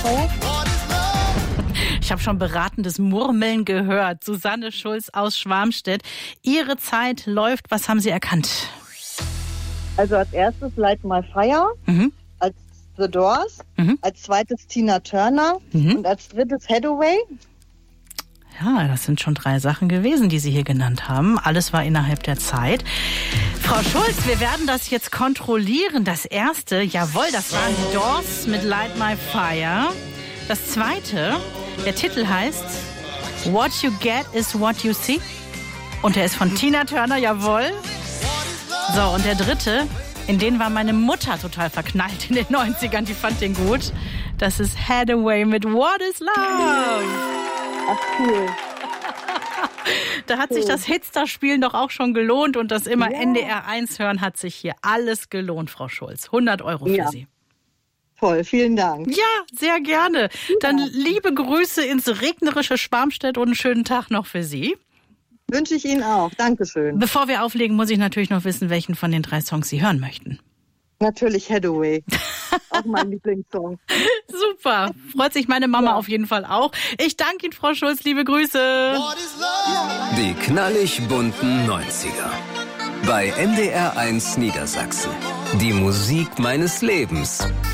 Ich habe schon beratendes Murmeln gehört. Susanne Schulz aus Schwarmstedt. Ihre Zeit läuft. Was haben Sie erkannt? Also als erstes Light My Fire, als The Doors, als zweites Tina Turner und als drittes Hathaway. Ja, das sind schon 3 Sachen gewesen, die Sie hier genannt haben. Alles war innerhalb der Zeit. Frau Schulz, wir werden das jetzt kontrollieren. Das erste, jawohl, das waren die Doors mit Light My Fire. Das zweite, der Titel heißt What You Get Is What You See. Und der ist von Tina Turner, jawohl. So, und der dritte, in den war meine Mutter total verknallt in den 90ern. Die fand den gut. Das ist Hathaway mit What Is Love. Ach, cool. Da hat sich das Hitstar-Spielen doch auch schon gelohnt und das immer NDR 1 hören hat sich hier alles gelohnt, Frau Schulz. 100 € für Sie. Toll, vielen Dank. Ja, sehr gerne. Dann liebe Grüße ins regnerische Schwarmstedt und einen schönen Tag noch für Sie. Wünsche ich Ihnen auch. Dankeschön. Bevor wir auflegen, muss ich natürlich noch wissen, welchen von den 3 Songs Sie hören möchten. Natürlich Hathaway. Auch mein Lieblingssong. Super. Freut sich meine Mama auf jeden Fall auch. Ich danke Ihnen, Frau Schulz. Liebe Grüße. Die knallig bunten 90er. Bei NDR 1 Niedersachsen. Die Musik meines Lebens.